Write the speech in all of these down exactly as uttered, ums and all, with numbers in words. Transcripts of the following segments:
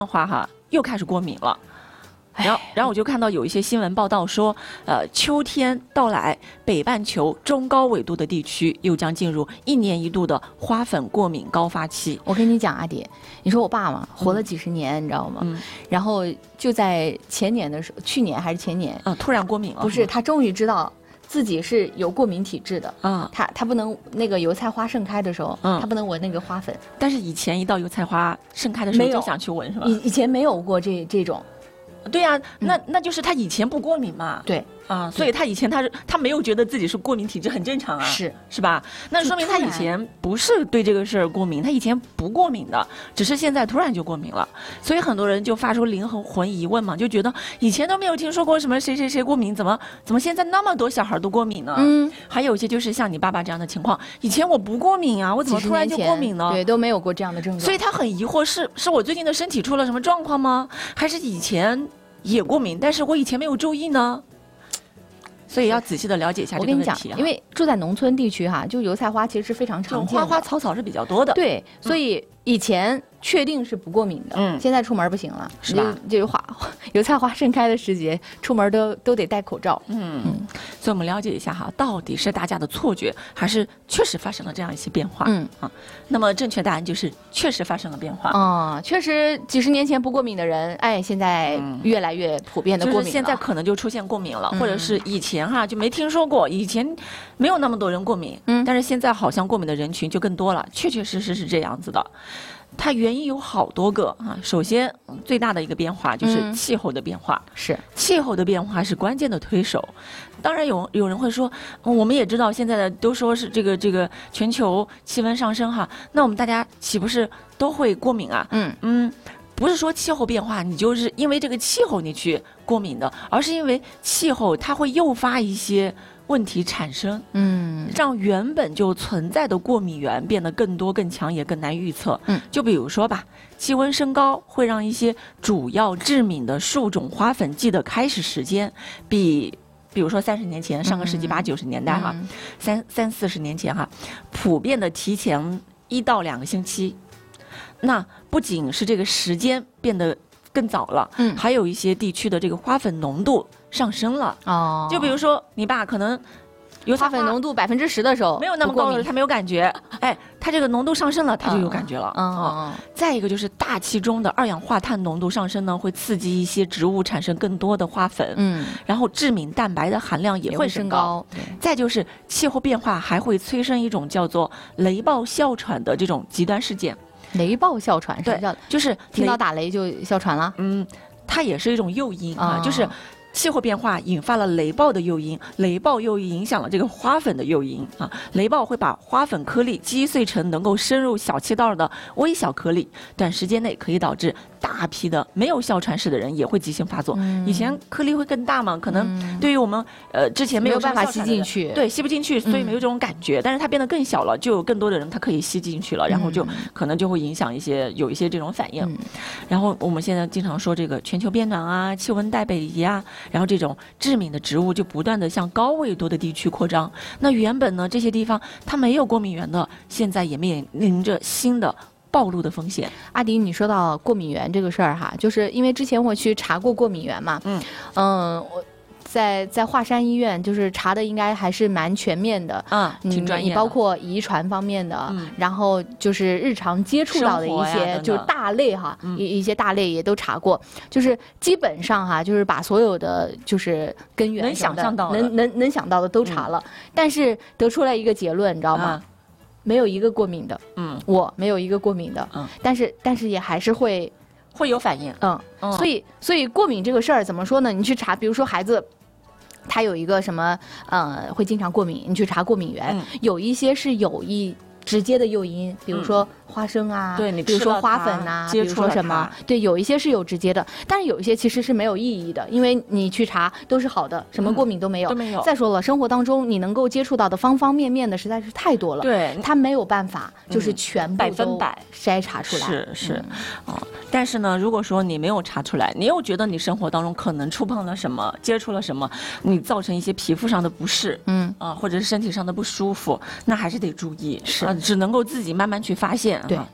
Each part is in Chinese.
话哈，又开始过敏了。然后，然后我就看到有一些新闻报道说，呃，秋天到来，北半球中高纬度的地区又将进入一年一度的花粉过敏高发期。 我跟你讲，阿迪，你说我爸嘛，活了几十年，嗯、你知道吗？嗯。然后就在前年的时候，去年还是前年， 啊，突然过敏了。 不是，他终于知道自己是有过敏体质的。嗯。他他不能那个油菜花盛开的时候，嗯，他不能闻那个花粉。 但是以前一到油菜花盛开的时候就想去闻，是吧？ 以以前没有过这这种。 对呀、啊，那、嗯、那就是他以前不过敏嘛。 对啊，所以他以前他是他没有觉得自己是过敏体质，很正常啊， 是是吧？那说明他以前不是对这个事儿过敏，他以前不过敏的，只是现在突然就过敏了。所以很多人就发出灵魂疑问嘛，就觉得以前都没有听说过什么谁谁谁过敏，怎么怎么现在那么多小孩都过敏呢？嗯，还有一些就是像你爸爸这样的情况，以前我不过敏啊，我怎么突然就过敏呢？ 对，都没有过这样的症状。 所以他很疑惑，是是我最近的身体出了什么状况吗？还是以前也过敏，但是我以前没有注意呢？所以要仔细的了解一下这个问题、啊。 我跟你讲，因为住在农村地区哈，就油菜花其实是非常常见的， 花花草草是比较多的。 对，所以以前确定是不过敏的，嗯，现在出门不行了， 是吧？ 就就花油菜花盛开的时节，出门都都得戴口罩。 嗯，嗯所以我们了解一下哈，到底是大家的错觉，还是确实发生了这样一些变化？嗯啊，那么正确答案就是确实发生了变化。 啊、嗯，确实几十年前不过敏的人，哎，现在越来越普遍的过敏了、 就是现在可能就出现过敏了，嗯、或者是以前哈就没听说过，以前没有那么多人过敏，嗯，但是现在好像过敏的人群就更多了，确确实实是这样子的。它原因有好多个啊，首先最大的一个变化就是气候的变化， 嗯、是气候的变化是关键的推手。当然有有人会说，我们也知道现在的都说是这个这个全球气温上升哈，那我们大家岂不是都会过敏啊？嗯嗯。不是说气候变化，你就是因为这个气候你去过敏的，而是因为气候它会诱发一些问题产生，嗯，让原本就存在的过敏源变得更多、更强，也更难预测。嗯，就比如说吧，气温升高会让一些主要致敏的树种花粉季的开始时间比。比如说三十年前，上个世纪八九十年代哈，嗯、三三四十年前哈，普遍的提前一到两个星期。那不仅是这个时间变得更早了，嗯，还有一些地区的这个花粉浓度上升了。哦，就比如说你爸可能有花粉浓度百分之十的时候没有那么高了，他没有感觉，哎，他这个浓度上升了，他就有感觉了。嗯哦，再一个就是大气中的二氧化碳浓度上升呢，会刺激一些植物产生更多的花粉，嗯，然后致敏蛋白的含量也会升高。再就是气候变化还会催生一种叫做雷暴哮喘的这种极端事件。 雷暴哮喘， 对，就是听到打雷就哮喘了。 嗯，它也是一种诱因啊，哦、就是气候变化引发了雷暴的诱因，雷暴又影响了这个花粉的诱因啊。雷暴会把花粉颗粒击碎成能够深入小气道的微小颗粒，短时间内可以导致大批的没有哮喘史的人也会急性发作。嗯、以前颗粒会更大嘛，可能对于我们呃之前没有办法吸进去， 对，吸不进去，所以没有这种感觉。嗯、但是它变得更小了，就有更多的人他可以吸进去了，然后就可能就会影响一些有一些这种反应。嗯、然后我们现在经常说这个全球变暖啊，气温带北移啊。然后这种致敏的植物就不断的向高纬度的地区扩张，那原本呢这些地方它没有过敏源的，现在也面临着新的暴露的风险。 阿迪，你说到过敏源这个事儿哈，就是因为之前我去查过过敏源嘛，嗯嗯，我在在华山医院就是查的应该还是蛮全面的，嗯， 挺专业的。 你包括遗传方面的，嗯、然后就是日常接触到的一些就是大类哈，嗯、一一些大类也都查过，就是基本上哈，就是把所有的就是根源能想象到能能能想到的都查了，嗯、但是得出来一个结论，你知道吗？啊、没有一个过敏的，嗯，我没有一个过敏的，嗯，但是但是也还是会会有反应， 嗯，嗯所以所以过敏这个事儿怎么说呢？你去查，比如说孩子。他有一个什么，呃，会经常过敏，你去查过敏源，嗯、有一些是有一直接的诱因，比如说花生啊， 嗯、对你比如说花粉啊，比如说什么，对，有一些是有直接的，但是有一些其实是没有意义的，因为你去查都是好的，什么过敏都没有， 嗯、都没有。 再说了，生活当中你能够接触到的方方面面的实在是太多了， 对， 他没有办法就是全部百分百筛查出来， 是是，嗯、哦。但是呢，如果说你没有查出来，你又觉得你生活当中可能触碰了什么，接触了什么，你造成一些皮肤上的不适，嗯啊、呃，或者是身体上的不舒服，那还是得注意， 是、 呃，只能够自己慢慢去发现。 对。 啊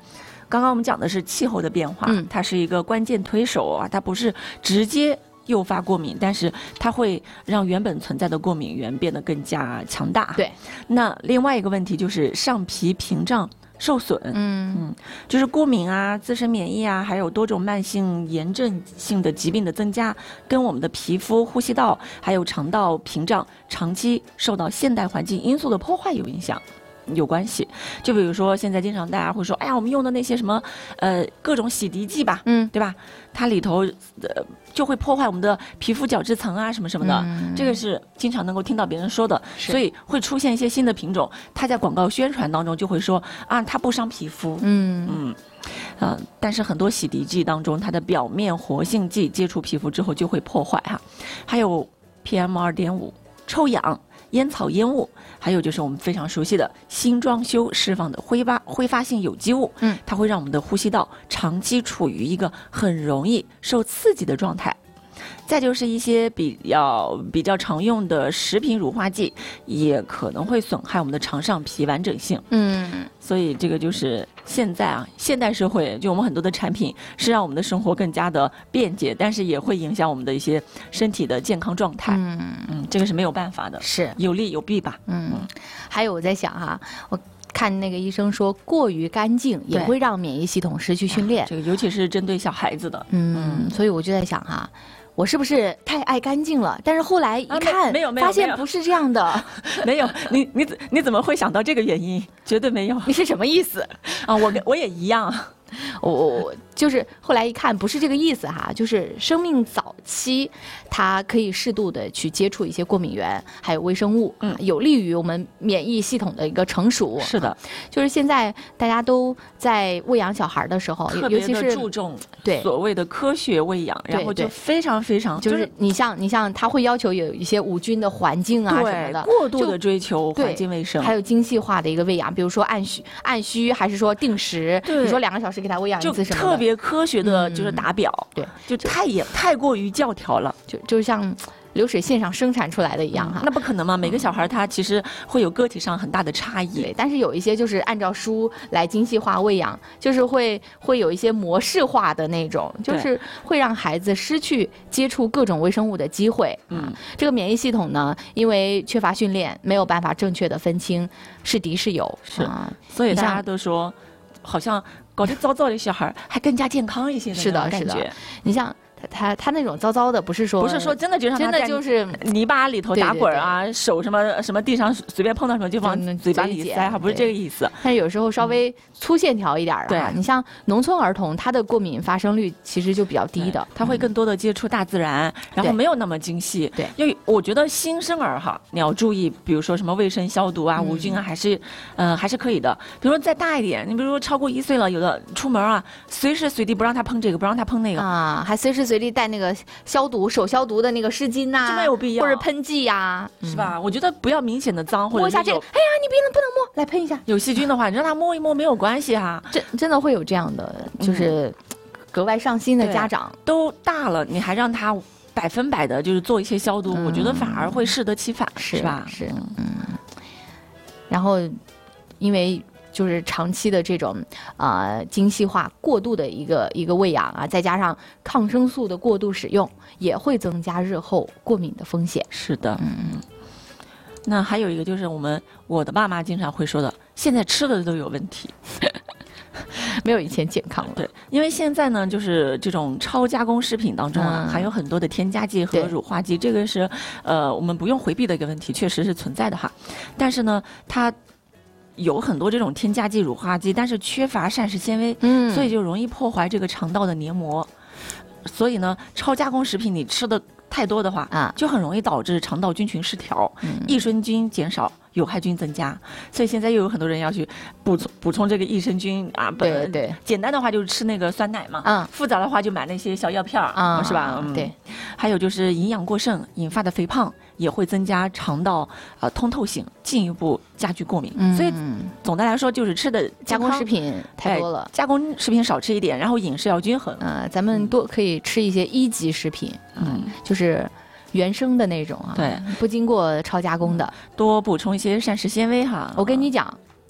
刚刚我们讲的是气候的变化， 嗯、 它是一个关键推手啊，它不是直接诱发过敏，但是它会让原本存在的过敏源变得更加强大。 对， 那另外一个问题就是上皮屏障受损， 嗯嗯，就是过敏啊、自身免疫啊，还有多种慢性炎症性的疾病的增加，跟我们的皮肤、呼吸道还有肠道屏障长期受到现代环境因素的破坏有影响。有关系，就比如说现在经常大家会说，哎呀，我们用的那些什么，呃，各种洗涤剂吧， 嗯， 对吧？它里头呃就会破坏我们的皮肤角质层啊，什么什么的， 嗯、 这个是经常能够听到别人说的，所以会出现一些新的品种，它在广告宣传当中就会说啊，它不伤皮肤， 嗯嗯，呃，但是很多洗涤剂当中，它的表面活性剂接触皮肤之后就会破坏哈，还有 P M 二点五、臭氧。烟草烟雾，还有就是我们非常熟悉的新装修释放的挥发挥发性有机物， 嗯， 它会让我们的呼吸道长期处于一个很容易受刺激的状态。再就是一些比较比较常用的食品乳化剂，也可能会损害我们的肠上皮完整性。 嗯， 所以这个就是现在啊，现代社会就我们很多的产品是让我们的生活更加的便捷，但是也会影响我们的一些身体的健康状态。 嗯嗯，这个是没有办法的， 是有利有弊吧。 嗯，还有我在想哈、啊，我看那个医生说，过于干净也会让免疫系统失去训练。 这个尤其是针对小孩子的。 嗯，嗯所以我就在想哈、啊。我是不是太爱干净了？但是后来一看， 啊、没有没有， 发现不是这样的。 没有，你你你怎么会想到这个原因？绝对没有。 你是什么意思啊？我我也一样。 我我就是后来一看，不是这个意思哈，就是生命早期，它可以适度的去接触一些过敏源，还有微生物， 嗯， 有利于我们免疫系统的一个成熟。 是的， 就是现在大家都在喂养小孩的时候， 特别的注重对所谓的科学喂养，然后就非常非常就是你像你像他会要求有一些无菌的环境啊什么的， 过度的追求环境卫生， 还有精细化的一个喂养，比如说按需按需还是说定时，你说两个小时给他喂养一次什么的， 特别科学的，就是打表， 嗯、对， 就太也太过于教条了， 就就像流水线上生产出来的一样哈、 嗯，那不可能嘛？每个小孩他其实会有个体上很大的差异， 对，但是有一些就是按照书来精细化喂养，就是会会有一些模式化的那种，就是会让孩子失去接触各种微生物的机会。嗯，这个免疫系统呢，因为缺乏训练，没有办法正确的分清是敌是友， 是，啊、所以大家都说，好像搞得糟糟的小孩还更加健康一些的是的， 感觉。 你像。他他他那种糟糟的，不是说不是说真的就让他真的就是泥巴里头打滚啊， 对对对手什么什么地上随便碰到什么就往嘴巴里塞，还不是这个意思。 但是有时候稍微粗线条一点的哈，你像农村儿童，他的过敏发生率其实就比较低的， 他会更多的接触大自然，然后没有那么精细。 对， 因为我觉得新生儿哈，你要注意，比如说什么卫生消毒啊、无菌啊，还是呃还是可以的。比如说再大一点，你比如说超过一岁了，有的出门啊，随时随地不让他碰这个，不让他碰那个啊，还随时随地带那个。消毒手消毒的那个湿巾呐、啊， 没有必要， 或者喷剂呀、啊， 是吧？嗯、我觉得不要明显的脏，或者摸一下这个，哎呀，你别能不能摸，来喷一下。 有细菌的话，你让他摸一摸没有关系哈、啊。 真真的会有这样的，就是格外上心的家长， 嗯、都大了，你还让他百分百的就是做一些消毒，嗯、我觉得反而会适得其反， 是, 是吧？ 是，嗯。然后，因为。就是长期的这种啊、呃、精细化过度的一个一个喂养啊，再加上抗生素的过度使用，也会增加日后过敏的风险。 是的，嗯。那还有一个就是我们我的爸妈经常会说的，现在吃的都有问题， 没有以前健康了。 对，因为现在呢，就是这种超加工食品当中啊，嗯、含有很多的添加剂和乳化剂，这个是呃我们不用回避的一个问题，确实是存在的哈。但是呢，它有很多这种添加剂、乳化剂，但是缺乏膳食纤维，嗯，所以就容易破坏这个肠道的黏膜。所以呢，超加工食品你吃的太多的话，啊，就很容易导致肠道菌群失调，嗯、益生菌减少，有害菌增加。所以现在又有很多人要去补充补充这个益生菌啊。 对对， 简单的话就是吃那个酸奶嘛， 嗯， 复杂的话就买那些小药片儿， 啊， 是吧？ 嗯，对。 还有就是营养过剩引发的肥胖，也会增加肠道呃通透性，进一步加剧过敏。 嗯、 所以总的来说，就是吃的加工食品太多了， 哎、加工食品少吃一点，然后饮食要均衡。 呃，咱们多可以吃一些一级食品，嗯，就是原生的那种啊， 对， 不经过超加工的， 多补充一些膳食纤维哈。 我跟你讲。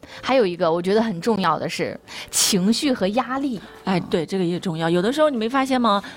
还有一个我觉得很重要的是情绪和压力。 哎，对，这个也重要。有的时候你没发现吗？